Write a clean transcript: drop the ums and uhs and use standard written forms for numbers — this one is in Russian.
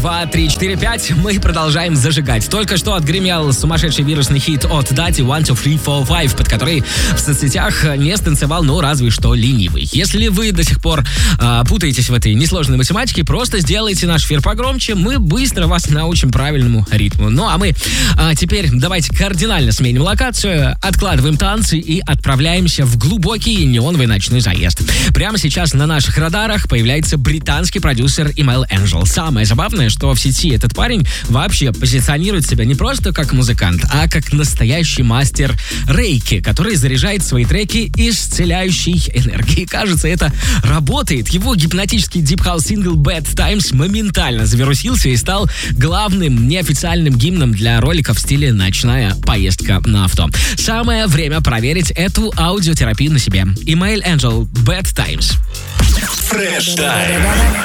2, 3, 4, 5. Мы продолжаем зажигать. Только что отгремел сумасшедший вирусный хит от Дати One, Two, Three, Four, Five, под который в соцсетях не станцевал, ну, разве что ленивый. Если вы до сих пор путаетесь в этой несложной математике, просто сделайте наш эфир погромче, мы быстро вас научим правильному ритму. Ну, а мы теперь давайте кардинально сменим локацию, откладываем танцы и отправляемся в глубокий неоновый ночной заезд. Прямо сейчас на наших радарах появляется британский продюсер Email Angel. Самое забавное, что в сети этот парень вообще позиционирует себя не просто как музыкант, а как настоящий мастер рейки, который заряжает свои треки исцеляющей энергией. Кажется, это работает. Его гипнотический дип-хаус сингл Bad Times моментально завирусился и стал главным неофициальным гимном для роликов в стиле «Ночная поездка на авто». Самое время проверить эту аудиотерапию на себе. Email Angel, Bad Times. Fresh Time.